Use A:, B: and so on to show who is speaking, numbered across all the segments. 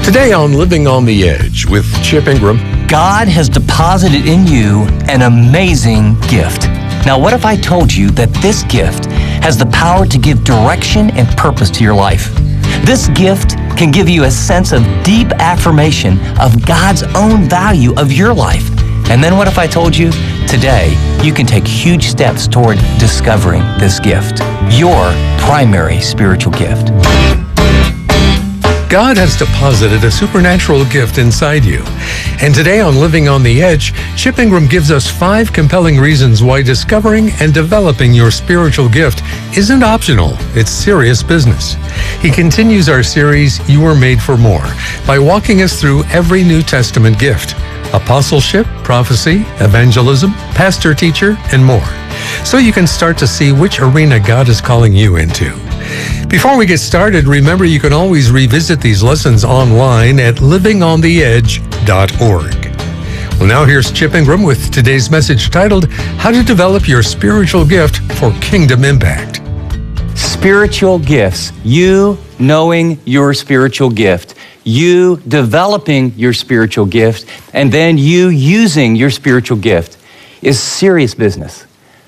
A: Today on Living on the Edge with Chip Ingram.
B: God has deposited in you an amazing gift. Now, what if I told you that this gift has the power to give direction and purpose to your life? This gift can give you a sense of deep affirmation of God's own value of your life. And then what if I told you today you can take huge steps toward discovering this gift, your primary spiritual gift?
A: God has deposited a supernatural gift inside you. And today on Living on the Edge, Chip Ingram gives us 5 compelling reasons why discovering and developing your spiritual gift isn't optional, it's serious business. He continues our series, You Were Made for More, by walking us through every New Testament gift: apostleship, prophecy, evangelism, pastor-teacher, and more, so you can start to see which arena God is calling you into. Before we get started, remember you can always revisit these lessons online at livingontheedge.org. Well, now here's Chip Ingram with today's message titled, How to Develop Your Spiritual Gift for Kingdom Impact.
B: Spiritual gifts. You knowing your spiritual gift. You developing your spiritual gift. And then you using your spiritual gift is serious business.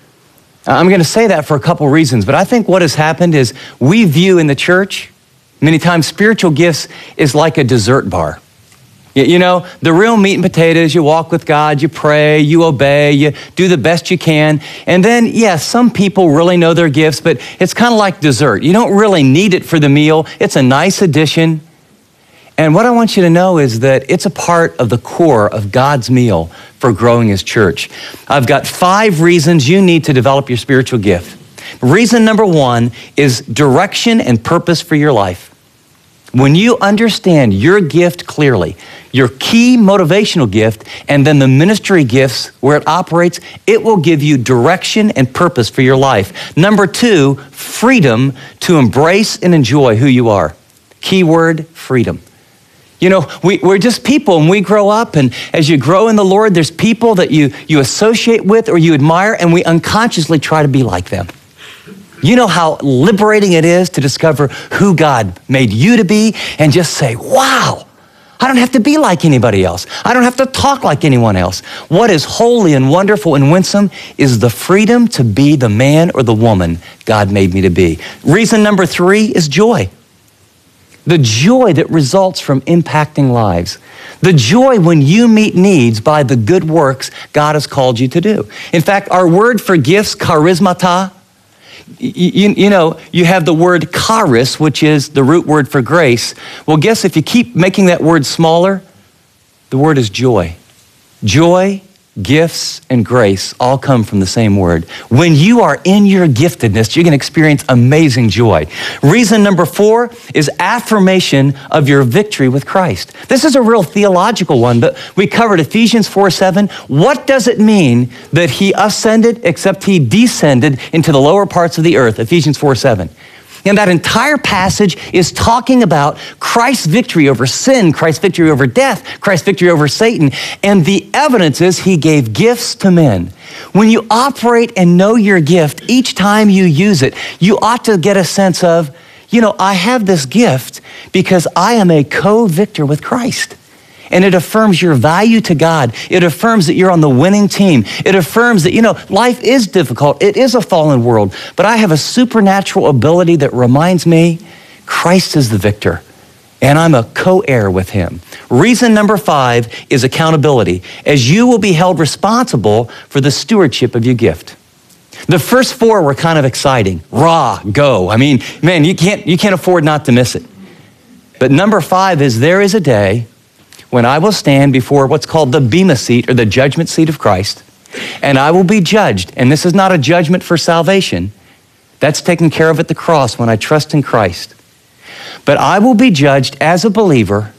B: I'm going to say that for a couple reasons, but I think what has happened is we view in the church, many times spiritual gifts is like a dessert bar. You know, the real meat and potatoes, you walk with God, you pray, you obey, you do the best you can. And then, yes, some people really know their gifts, but it's kind of like dessert. You don't really need it for the meal. It's a nice addition. And what I want you to know is that it's a part of the core of God's meal for growing His church. I've got 5 reasons you need to develop your spiritual gift. Reason number 1 is direction and purpose for your life. When you understand your gift clearly, your key motivational gift, and then the ministry gifts where it operates, it will give you direction and purpose for your life. Number 2, freedom to embrace and enjoy who you are. Keyword, freedom. You know, we're just people and we grow up, and as you grow in the Lord, there's people that you associate with or you admire, and we unconsciously try to be like them. You know how liberating it is to discover who God made you to be and just say, wow, I don't have to be like anybody else. I don't have to talk like anyone else. What is holy and wonderful and winsome is the freedom to be the man or the woman God made me to be. Reason number 3 is joy. The joy that results from impacting lives. The joy when you meet needs by the good works God has called you to do. In fact, our word for gifts, charismata, you know, you have the word charis, which is the root word for grace. Well, guess if you keep making that word smaller, the word is joy. Joy, gifts, and grace all come from the same word. When you are in your giftedness, you can experience amazing joy. Reason number 4 is affirmation of your victory with Christ. This is a real theological one, but we covered Ephesians 4:7. What does it mean that He ascended except He descended into the lower parts of the earth? Ephesians 4:7. And that entire passage is talking about Christ's victory over sin, Christ's victory over death, Christ's victory over Satan. And the evidence is He gave gifts to men. When you operate and know your gift, each time you use it, you ought to get a sense of, you know, I have this gift because I am a co-victor with Christ. And it affirms your value to God. It affirms that you're on the winning team. It affirms that, you know, life is difficult. It is a fallen world. But I have a supernatural ability that reminds me Christ is the victor. And I'm a co-heir with Him. Reason number 5 is accountability, as you will be held responsible for the stewardship of your gift. The first 4 were kind of exciting. Raw, go. I mean, man, you can't afford not to miss it. But number 5 is there is a day when I will stand before what's called the bema seat, or the judgment seat of Christ, and I will be judged. And this is not a judgment for salvation. That's taken care of at the cross when I trust in Christ. But I will be judged as a believer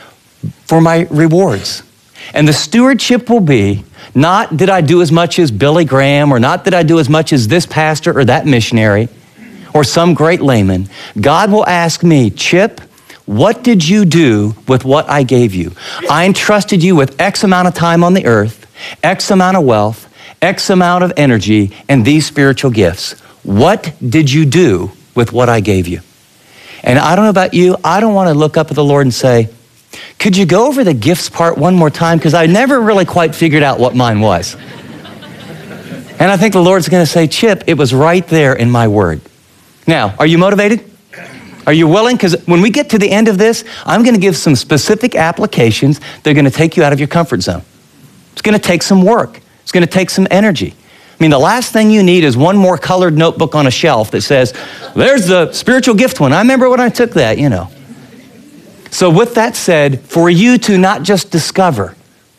B: for my rewards. And the stewardship will be, not did I do as much as Billy Graham, or not did I do as much as this pastor or that missionary, or some great layman. God will ask me, Chip, what did you do with what I gave you? I entrusted you with X amount of time on the earth, X amount of wealth, X amount of energy, and these spiritual gifts. What did you do with what I gave you? And I don't know about you, I don't want to look up at the Lord and say, Could you go over the gifts part one more time? Because I never really quite figured out what mine was. And I think the Lord's going to say, Chip, it was right there in my word. Now, are you motivated? Are you willing? Because when we get to the end of this, I'm going to give some specific applications that are going to take you out of your comfort zone. It's going to take some work. It's going to take some energy. I mean, the last thing you need is one more colored notebook on a shelf that says, there's the spiritual gift one. I remember when I took that, you know. So with that said, for you to not just discover,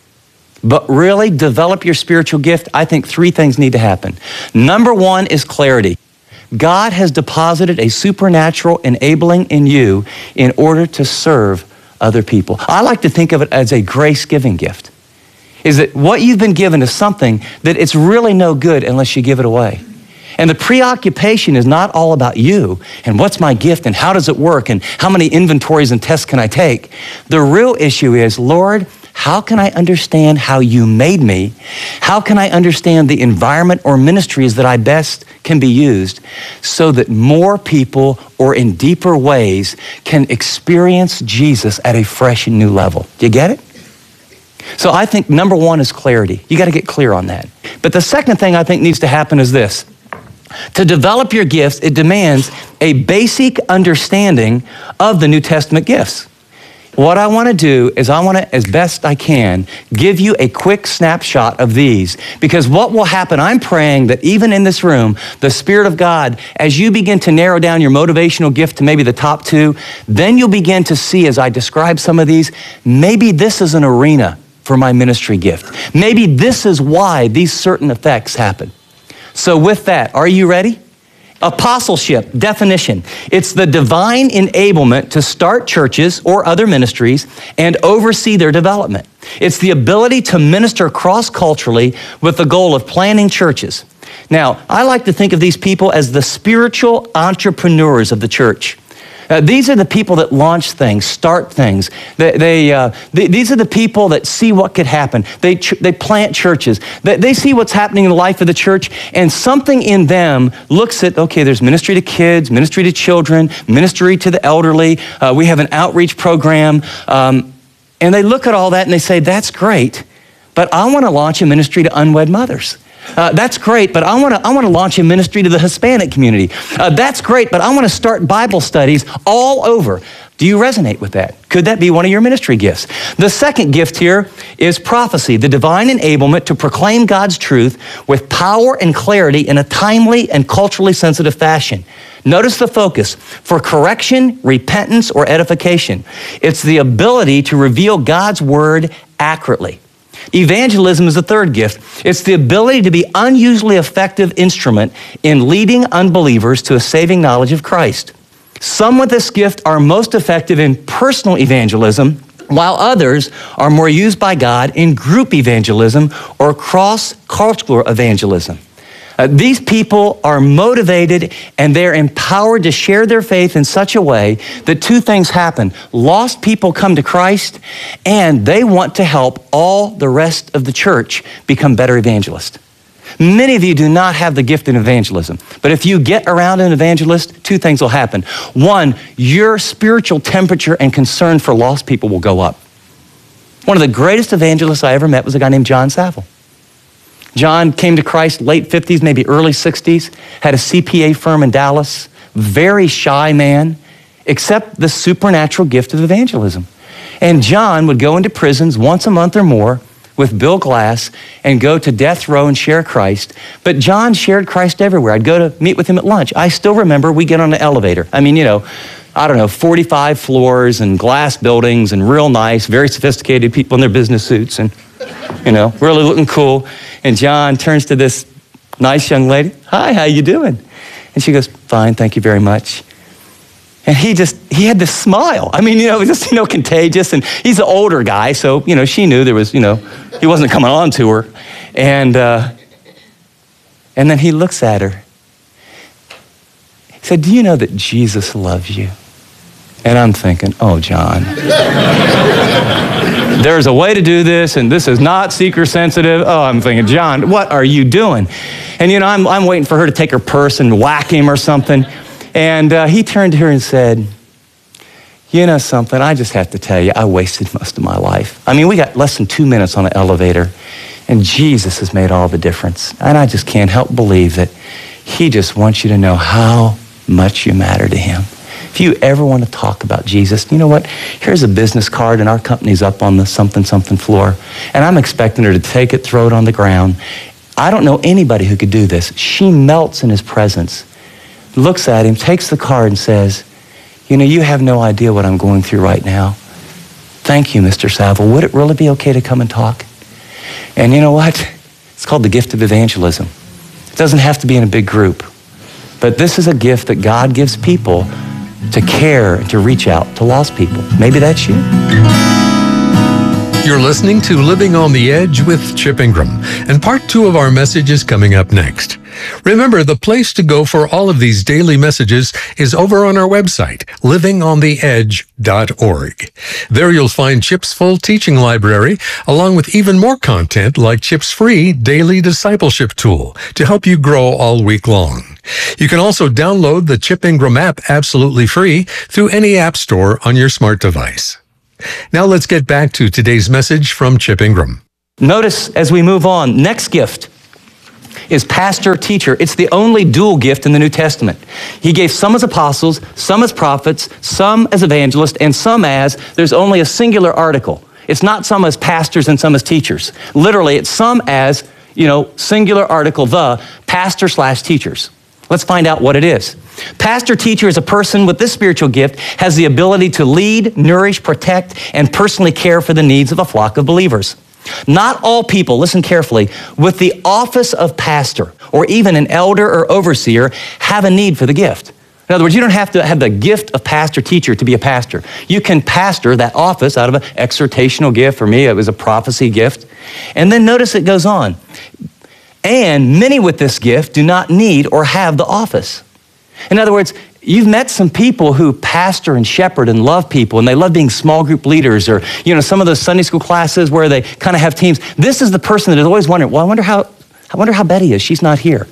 B: but really develop your spiritual gift, I think 3 things need to happen. Number 1 is clarity. God has deposited a supernatural enabling in you in order to serve other people. I like to think of it as a grace-giving gift. Is that what you've been given is something that it's really no good unless you give it away. And the preoccupation is not all about you and what's my gift and how does it work and how many inventories and tests can I take. The real issue is, Lord, how can I understand how you made me? How can I understand the environment or ministries that I best can be used so that more people or in deeper ways can experience Jesus at a fresh and new level? Do you get it? So I think number 1 is clarity. You got to get clear on that. But the second thing I think needs to happen is this. To develop your gifts, it demands a basic understanding of the New Testament gifts. What I want to do is I want to, as best I can, give you a quick snapshot of these. Because what will happen, I'm praying that even in this room, the Spirit of God, as you begin to narrow down your motivational gift to maybe the top 2, then you'll begin to see, as I describe some of these, maybe this is an arena for my ministry gift. Maybe this is why these certain effects happen. So with that, are you ready? Apostleship, definition. It's the divine enablement to start churches or other ministries and oversee their development. It's the ability to minister cross-culturally with the goal of planting churches. Now, I like to think of these people as the spiritual entrepreneurs of the church. These are the people that launch things, start things. These are the people that see what could happen. They plant churches. They see what's happening in the life of the church, and something in them looks at, okay, there's ministry to kids, ministry to children, ministry to the elderly. We have an outreach program. And they look at all that and they say, that's great, but I want to launch a ministry to unwed mothers. That's great, but I want to launch a ministry to the Hispanic community. That's great, but I want to start Bible studies all over. Do you resonate with that? Could that be one of your ministry gifts? The second gift here is prophecy, the divine enablement to proclaim God's truth with power and clarity in a timely and culturally sensitive fashion. Notice the focus: for correction, repentance, or edification. It's the ability to reveal God's word accurately. Evangelism is the third gift. It's the ability to be an unusually effective instrument in leading unbelievers to a saving knowledge of Christ. Some with this gift are most effective in personal evangelism, while others are more used by God in group evangelism or cross-cultural evangelism. These people are motivated and they're empowered to share their faith in such a way that 2 things happen. Lost people come to Christ, and they want to help all the rest of the church become better evangelists. Many of you do not have the gift in evangelism, but if you get around an evangelist, 2 things will happen. 1, your spiritual temperature and concern for lost people will go up. One of the greatest evangelists I ever met was a guy named John Saville. John came to Christ late 50s, maybe early 60s, had a CPA firm in Dallas, very shy man, except the supernatural gift of evangelism. And John would go into prisons once a month or more with Bill Glass and go to death row and share Christ. But John shared Christ everywhere. I'd go to meet with him at lunch. I still remember we get on the elevator. I mean, 45 floors and glass buildings and real nice, very sophisticated people in their business suits and, really looking cool. And John turns to this nice young lady. Hi, how you doing? And she goes, fine, thank you very much. And he had this smile. I mean, it was just, contagious. And he's an older guy, so, she knew there was, he wasn't coming on to her. And then he looks at her. He said, do you know that Jesus loves you? And I'm thinking, oh, John. There's a way to do this, and this is not seeker sensitive. Oh, I'm thinking, John, what are you doing? And, I'm waiting for her to take her purse and whack him or something. And he turned to her and said, You know something, I just have to tell you, I wasted most of my life. I mean, we got less than 2 minutes on the elevator, and Jesus has made all the difference. And I just can't help believe that he just wants you to know how much you matter to him. If you ever want to talk about Jesus, you know what? Here's a business card, and our company's up on the something floor, and I'm expecting her to take it, throw it on the ground. I don't know anybody who could do this. She melts in his presence, looks at him, takes the card, and says, you know, you have no idea what I'm going through right now. Thank you, Mr. Saville. Would it really be okay to come and talk? And you know what? It's called the gift of evangelism. It doesn't have to be in a big group, but this is a gift that God gives people to care and to reach out to lost people. Maybe that's you.
A: You're listening to Living on the Edge with Chip Ingram, and part 2 of our message is coming up next. Remember, the place to go for all of these daily messages is over on our website, livingontheedge.org. There you'll find Chip's full teaching library, along with even more content like Chip's free daily discipleship tool to help you grow all week long. You can also download the Chip Ingram app absolutely free through any app store on your smart device. Now let's get back to today's message from Chip Ingram.
B: Notice as we move on, next gift is pastor-teacher. It's the only dual gift in the New Testament. He gave some as apostles, some as prophets, some as evangelists, and some as, there's only a singular article. It's not some as pastors and some as teachers. Literally, it's some as, singular article, the pastor/teachers. Let's find out what it is. Pastor-teacher is a person with this spiritual gift, has the ability to lead, nourish, protect, and personally care for the needs of a flock of believers. Not all people, listen carefully, with the office of pastor or even an elder or overseer have a need for the gift. In other words, you don't have to have the gift of pastor-teacher to be a pastor. You can pastor that office out of an exhortational gift. For me, it was a prophecy gift. And then notice it goes on. And many with this gift do not need or have the office. In other words, you've met some people who pastor and shepherd and love people, and they love being small group leaders, or some of those Sunday school classes where they kind of have teams. This is the person that is always wondering, well, I wonder how Betty is. She's not here.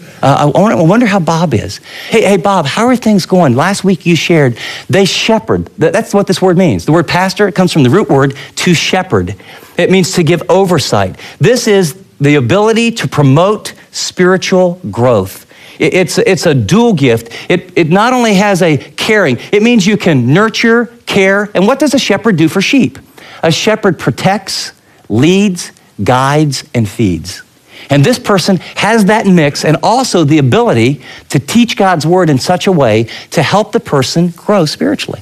B: I wonder how Bob is. Hey, Bob, how are things going? Last week you shared they shepherd. That's what this word means. The word pastor, it comes from the root word to shepherd. It means to give oversight. This is the ability to promote spiritual growth. It's a dual gift. It not only has a caring, it means you can nurture, care, and what does a shepherd do for sheep? A shepherd protects, leads, guides, and feeds. And this person has that mix and also the ability to teach God's word in such a way to help the person grow spiritually.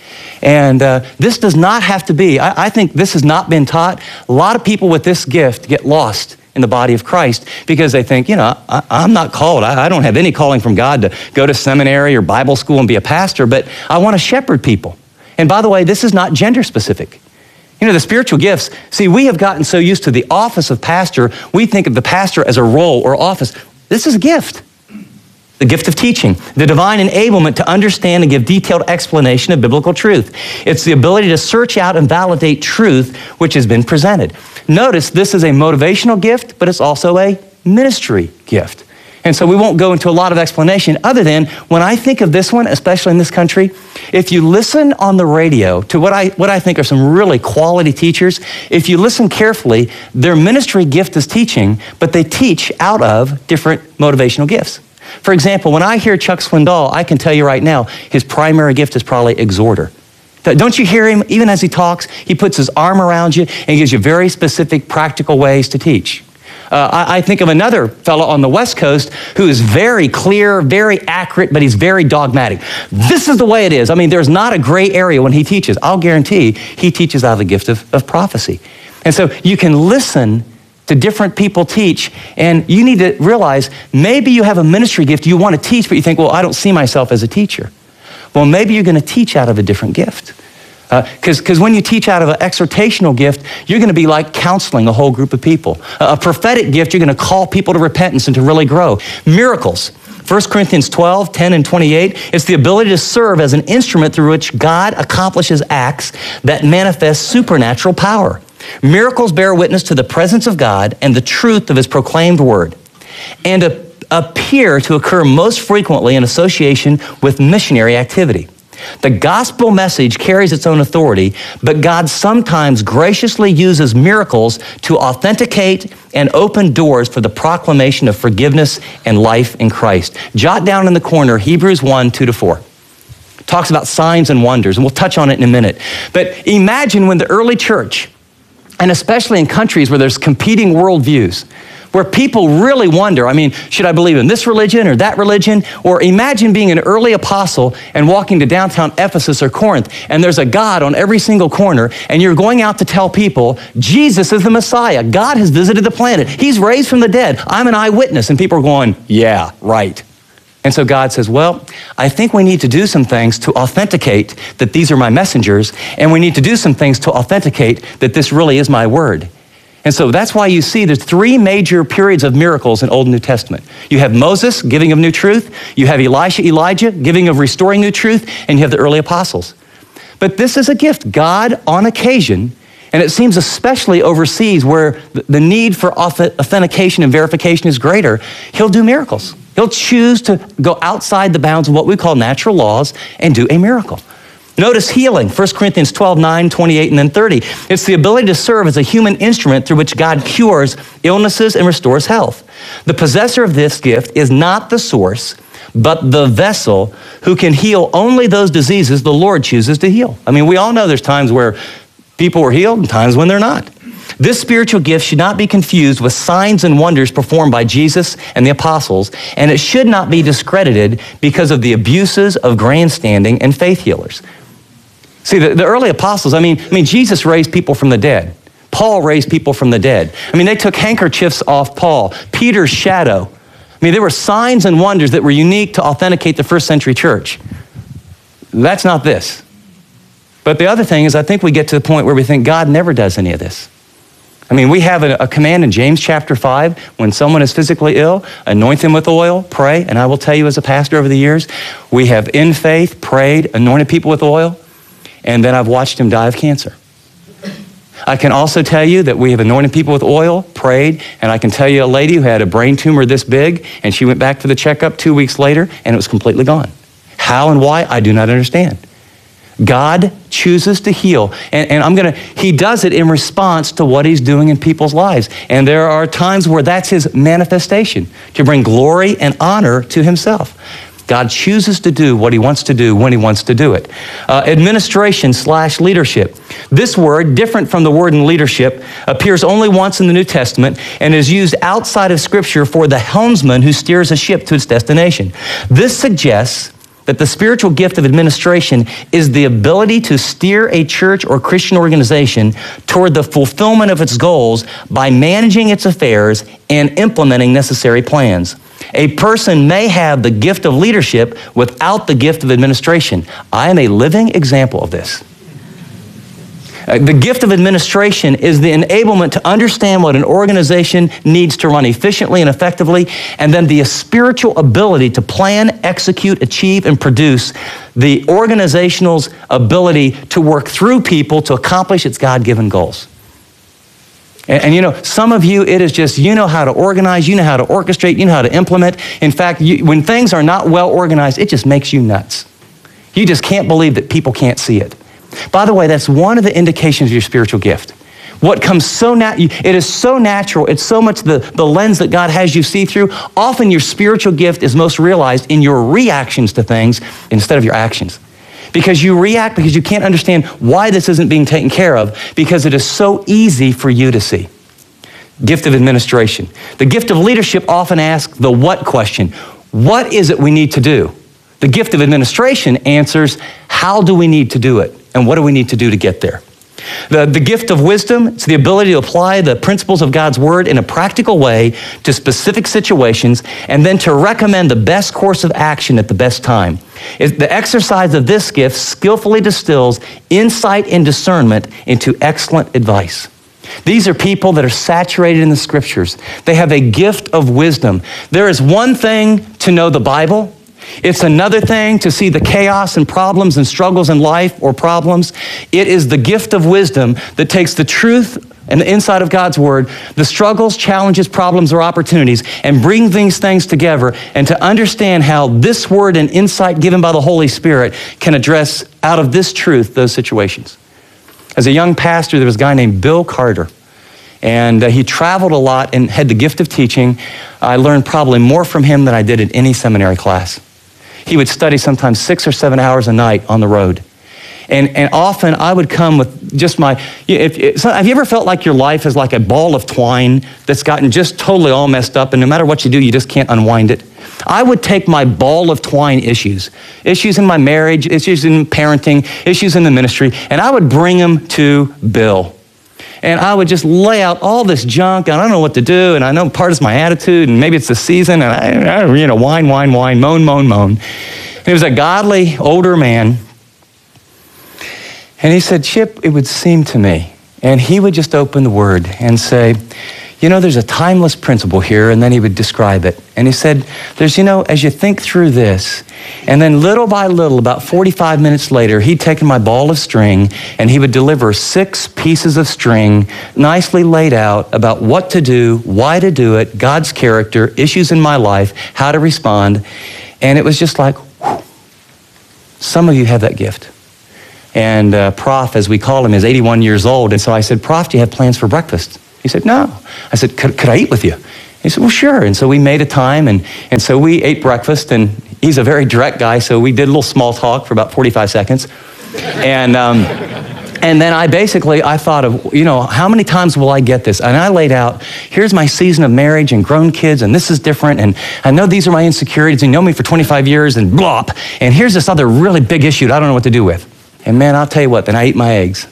B: And this does not have to be, I think this has not been taught. A lot of people with this gift get lost in the body of Christ because they think, I'm not called. I don't have any calling from God to go to seminary or Bible school and be a pastor, but I want to shepherd people. And by the way, this is not gender specific. The spiritual gifts, see, we have gotten so used to the office of pastor, we think of the pastor as a role or office. This is a gift. The gift of teaching, the divine enablement to understand and give detailed explanation of biblical truth. It's the ability to search out and validate truth which has been presented. Notice this is a motivational gift, but it's also a ministry gift. And so we won't go into a lot of explanation other than when I think of this one, especially in this country, if you listen on the radio to what I think are some really quality teachers, if you listen carefully, their ministry gift is teaching, but they teach out of different motivational gifts. For example, when I hear Chuck Swindoll, I can tell you right now, his primary gift is probably exhorter. Don't you hear him? Even as he talks, he puts his arm around you and he gives you very specific, practical ways to teach. I think of another fellow on the West Coast who is very clear, very accurate, but he's very dogmatic. This is the way it is. I mean, there's not a gray area when he teaches. I'll guarantee he teaches out of the gift of prophecy. And so you can listen to different people teach, and you need to realize maybe you have a ministry gift you want to teach, but you think, well, I don't see myself as a teacher. Well, maybe you're going to teach out of a different gift. Because when you teach out of an exhortational gift, you're going to be like counseling a whole group of people. A prophetic gift, you're going to call people to repentance and to really grow. Miracles, 1 Corinthians 12, 10 and 28, it's the ability to serve as an instrument through which God accomplishes acts that manifest supernatural power. Miracles bear witness to the presence of God and the truth of his proclaimed word, and appear to occur most frequently in association with missionary activity. The gospel message carries its own authority, but God sometimes graciously uses miracles to authenticate and open doors for the proclamation of forgiveness and life in Christ. Jot down in the corner Hebrews 1, 2-4. Talks about signs and wonders, and we'll touch on it in a minute. But imagine when the early church, and especially in countries where there's competing worldviews, where people really wonder, should I believe in this religion or that religion? Or imagine being an early apostle and walking to downtown Ephesus or Corinth, and there's a God on every single corner, and you're going out to tell people, Jesus is the Messiah. God has visited the planet. He's raised from the dead. I'm an eyewitness. And people are going, yeah, right. And so God says, well, I think we need to do some things to authenticate that these are my messengers, and we need to do some things to authenticate that this really is my word. And so that's why you see there's 3 major periods of miracles in Old and New Testament. You have Moses, giving of new truth. You have Elijah, giving of restoring new truth. And you have the early apostles. But this is a gift. God, on occasion, and it seems especially overseas where the need for authentication and verification is greater, he'll do miracles. He'll choose to go outside the bounds of what we call natural laws and do a miracle. Notice healing, 1 Corinthians 12, 9, 28, and then 30. It's the ability to serve as a human instrument through which God cures illnesses and restores health. The possessor of this gift is not the source, but the vessel who can heal only those diseases the Lord chooses to heal. We all know there's times where people are healed and times when they're not. This spiritual gift should not be confused with signs and wonders performed by Jesus and the apostles, and it should not be discredited because of the abuses of grandstanding and faith healers. See, the early apostles, Jesus raised people from the dead. Paul raised people from the dead. They took handkerchiefs off Paul, Peter's shadow. There were signs and wonders that were unique to authenticate the first century church. That's not this. But the other thing is I think we get to the point where we think God never does any of this. We have a command in James chapter 5, when someone is physically ill, anoint them with oil, pray, and I will tell you as a pastor over the years, we have in faith prayed, anointed people with oil, and then I've watched him die of cancer. I can also tell you that we have anointed people with oil, prayed, and I can tell you a lady who had a brain tumor this big, and she went back for the checkup 2 weeks later, and it was completely gone. How and why, I do not understand. God chooses to heal, and he does it in response to what he's doing in people's lives. And there are times where that's his manifestation, to bring glory and honor to himself. God chooses to do what he wants to do when he wants to do it. Administration/leadership. This word, different from the word in leadership, appears only once in the New Testament and is used outside of Scripture for the helmsman who steers a ship to its destination. This suggests that the spiritual gift of administration is the ability to steer a church or Christian organization toward the fulfillment of its goals by managing its affairs and implementing necessary plans. A person may have the gift of leadership without the gift of administration. I am a living example of this. The gift of administration is the enablement to understand what an organization needs to run efficiently and effectively, and then the spiritual ability to plan, execute, achieve, and produce the organizational's ability to work through people to accomplish its God-given goals. And some of you, it is just, you know how to organize, you know how to orchestrate, you know how to implement. In fact, when things are not well organized, it just makes you nuts. You just can't believe that people can't see it. By the way, that's one of the indications of your spiritual gift. What comes it is so natural, it's so much the lens that God has you see through. Often your spiritual gift is most realized in your reactions to things instead of your actions. Because you react because you can't understand why this isn't being taken care of, because it is so easy for you to see. Gift of administration. The gift of leadership often asks the what question. What is it we need to do? The gift of administration answers, how do we need to do it? And what do we need to do to get there? The gift of wisdom, it's the ability to apply the principles of God's word in a practical way to specific situations, and then to recommend the best course of action at the best time. The exercise of this gift skillfully distills insight and discernment into excellent advice. These are people that are saturated in the scriptures. They have a gift of wisdom. There is one thing to know the Bible. It's another thing to see the chaos and problems and struggles in life or problems. It is the gift of wisdom that takes the truth and the inside of God's Word, the struggles, challenges, problems, or opportunities, and bring these things together, and to understand how this Word and insight given by the Holy Spirit can address out of this truth those situations. As a young pastor, there was a guy named Bill Carter, and he traveled a lot and had the gift of teaching. I learned probably more from him than I did in any seminary class. He would study sometimes 6 or 7 hours a night on the road. And often I would come with just my, have you ever felt like your life is like a ball of twine that's gotten just totally all messed up, and no matter what you do, you just can't unwind it? I would take my ball of twine issues in my marriage, issues in parenting, issues in the ministry, and I would bring them to Bill. And I would just lay out all this junk, and I don't know what to do, and I know part is my attitude, and maybe it's the season, and I whine, moan. And he was a godly, older man. And he said, Chip, it would seem to me, and he would just open the Word and say, there's a timeless principle here, and then he would describe it. And he said, there's, as you think through this, and then little by little, about 45 minutes later, he'd taken my ball of string, and he would deliver 6 pieces of string, nicely laid out about what to do, why to do it, God's character, issues in my life, how to respond. And it was just like, whew. Some of you have that gift. And Prof, as we call him, is 81 years old. And so I said, Prof, do you have plans for breakfast? He said, no. I said, could I eat with you? He said, well, sure. And so we made a time, and so we ate breakfast, and he's a very direct guy, so we did a little small talk for about 45 seconds. And then I thought of, how many times will I get this? And I laid out, here's my season of marriage and grown kids, and this is different, and I know these are my insecurities, and you know me for 25 years, and blop. And here's this other really big issue that I don't know what to do with. And man, I'll tell you what, then I ate my eggs.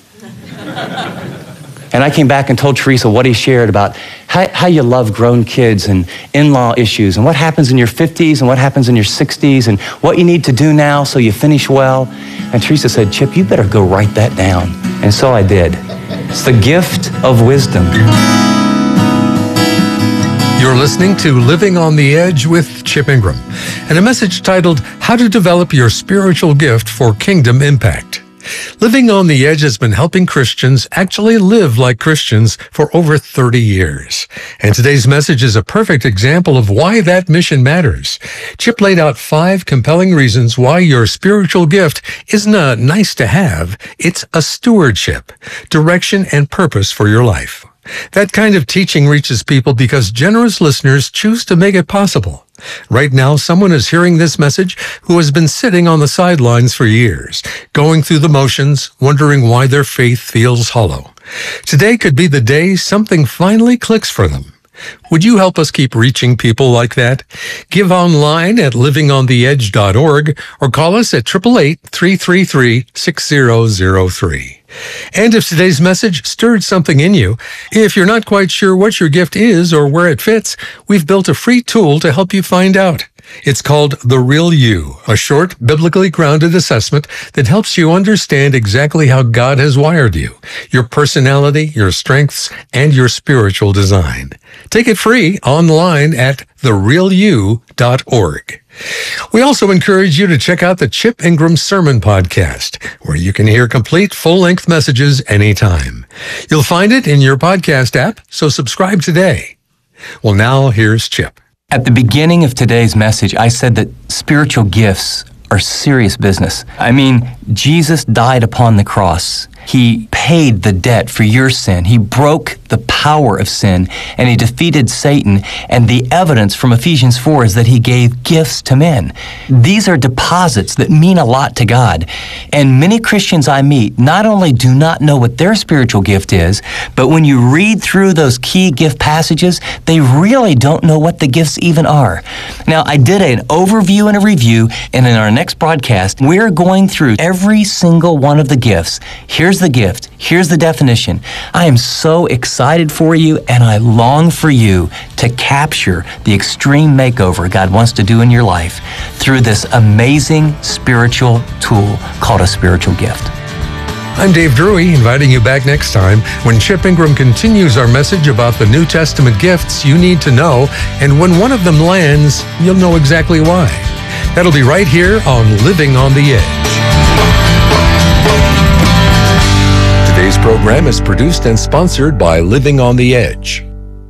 B: And I came back and told Teresa what he shared about how you love grown kids and in-law issues, and what happens in your 50s and what happens in your 60s, and what you need to do now so you finish well. And Teresa said, Chip, you better go write that down. And so I did. It's the gift of wisdom.
A: You're listening to Living on the Edge with Chip Ingram, and a message titled, How to Develop Your Spiritual Gift for Kingdom Impact. Living on the Edge has been helping Christians actually live like Christians for over 30 years. And today's message is a perfect example of why that mission matters. Chip laid out 5 compelling reasons why your spiritual gift isn't a nice to have, it's a stewardship, direction, and purpose for your life. That kind of teaching reaches people because generous listeners choose to make it possible. Right now, someone is hearing this message who has been sitting on the sidelines for years, going through the motions, wondering why their faith feels hollow. Today could be the day something finally clicks for them. Would you help us keep reaching people like that? Give online at livingontheedge.org or call us at 888-333-6003. And if today's message stirred something in you, if you're not quite sure what your gift is or where it fits, we've built a free tool to help you find out. It's called The Real You, a short, biblically grounded assessment that helps you understand exactly how God has wired you, your personality, your strengths, and your spiritual design. Take it free online at therealyou.org. We also encourage you to check out the Chip Ingram Sermon Podcast, where you can hear complete full-length messages anytime. You'll find it in your podcast app, so subscribe today. Well, now here's Chip.
B: At the beginning of today's message, I said that spiritual gifts are serious business. I mean, Jesus died upon the cross. He paid the debt for your sin. He broke the power of sin, and he defeated Satan. And the evidence from Ephesians 4 is that he gave gifts to men. These are deposits that mean a lot to God. And many Christians I meet not only do not know what their spiritual gift is, but when you read through those key gift passages, they really don't know what the gifts even are. Now, I did an overview and a review, and in our next broadcast, we're going through every single one of the gifts. Here's the gift. Here's the definition. I am so excited for you, and I long for you to capture the extreme makeover God wants to do in your life through this amazing spiritual tool called a spiritual gift.
A: I'm Dave Drury, inviting you back next time when Chip Ingram continues our message about the New Testament gifts you need to know, and when one of them lands, you'll know exactly why. That'll be right here on Living on the Edge. Today's program program is produced and sponsored by Living on the Edge.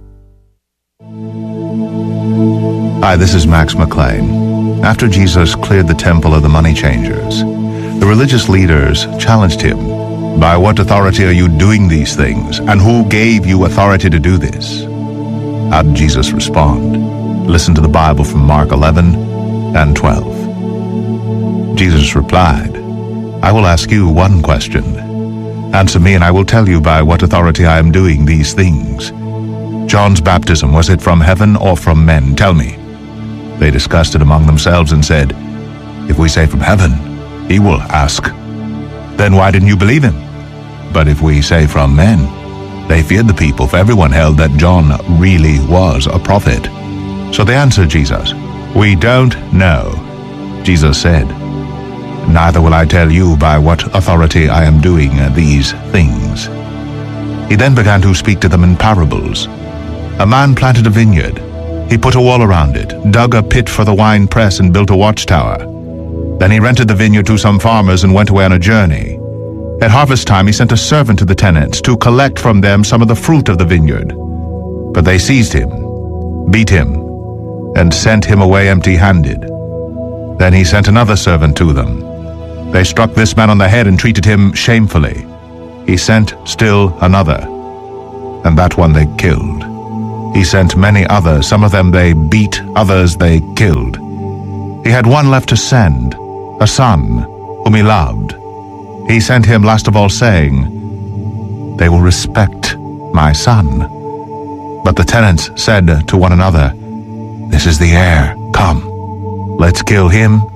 C: Hi, this is Max McLean. After Jesus cleared the temple of the money changers, the religious leaders challenged him, "By what authority are you doing these things, and who gave you authority to do this?" How did Jesus respond? Listen to the Bible from Mark 11 and 12. Jesus replied, "I will ask you one question. Answer me, and I will tell you by what authority I am doing these things. John's baptism, was it from heaven or from men? Tell me." They discussed it among themselves and said, "If we say from heaven, he will ask, 'Then why didn't you believe him?' But if we say from men," they feared the people, for everyone held that John really was a prophet. So they answered Jesus, "We don't know." Jesus said, "Neither will I tell you by what authority I am doing these things." He then began to speak to them in parables. A man planted a vineyard. He put a wall around it, dug a pit for the wine press, and built a watchtower. Then he rented the vineyard to some farmers and went away on a journey. At harvest time he sent a servant to the tenants to collect from them some of the fruit of the vineyard. But they seized him, beat him, and sent him away empty-handed. Then he sent another servant to them. They struck this man on the head and treated him shamefully. He sent still another, and that one they killed. He sent many others. Some of them they beat, others they killed. He had one left to send, a son whom he loved. He sent him last of all, saying, "They will respect my son." But the tenants said to one another, "This is the heir. Come, let's kill him